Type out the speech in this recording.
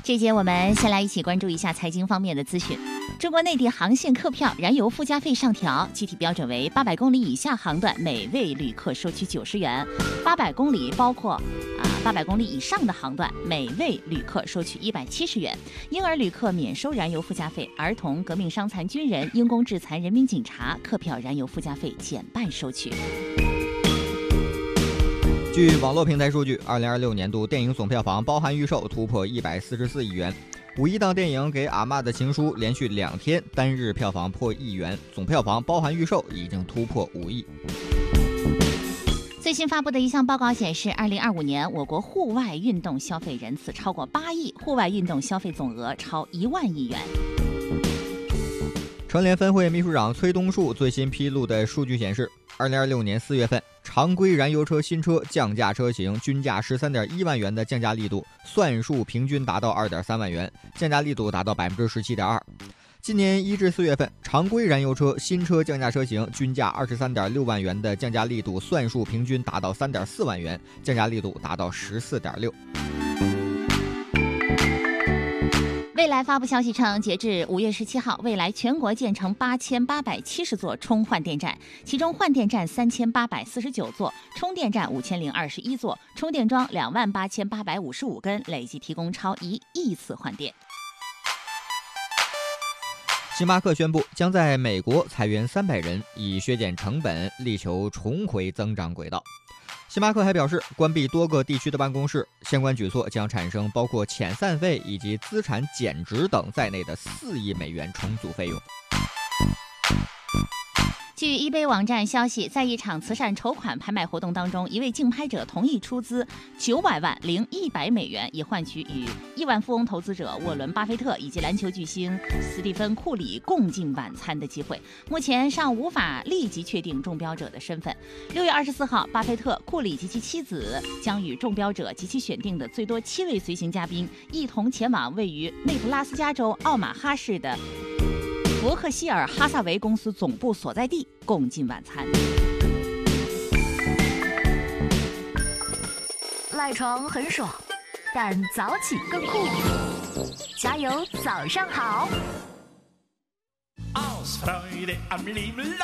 这节我们先来一起关注一下财经方面的资讯。中国内地航线客票燃油附加费上调，具体标准为800公里以下航段每位旅客收取90元，800公里包括800公里以上的航段每位旅客收取170元，婴儿旅客免收燃油附加费，儿童、革命伤残军人、因公致残人民警察客票燃油附加费减半收取。 据网络平台数据，2026年度电影总票房包含预售突破144亿元。五一档电影《给阿嬷的情书》连续2天单日票房破1亿元，总票房包含预售已经突破5亿。 最新发布的一项报告显示，2025年我国户外运动消费人次超过8亿，户外运动消费总额超1万亿元。 乘联分会秘书长崔东树最新披露的数据显示，2026年4月份，常规燃油车新车降价车型均价13.1万元的降价力度算数平均达到2.3万元，降价力度达到17.2%。今年1至4月份，常规燃油车新车降价车型均价23.6万元的降价力度算数平均达到3.4万元，降价力度达到14.6%。 蔚来发布消息称，截至5月17号，蔚来全国建成8870座充换电站，其中换电站3849座，充电站5021座，充电桩28855根，累计提供超1亿次换电。 星巴克宣布将在美国裁员300人，以削减成本，力求重回增长轨道。星巴克还表示，关闭多个地区的办公室，相关举措将产生包括遣散费以及资产减值等在内的4亿美元重组费用。 据eBay网站消息，在一场慈善筹款拍卖活动当中，一位竞拍者同意出资900万零100美元，以换取与亿万富翁投资者沃伦·巴菲特以及篮球巨星斯蒂芬·库里共进晚餐的机会。目前尚无法立即确定中标者的身份。6月24号，巴菲特、库里及其妻子将与中标者及其选定的最多7位随行嘉宾一同前往位于内布拉斯加州奥马哈市的伯克希尔哈萨维公司总部所在地共进晚餐。 赖床很爽，但早起更酷。加油，早上好！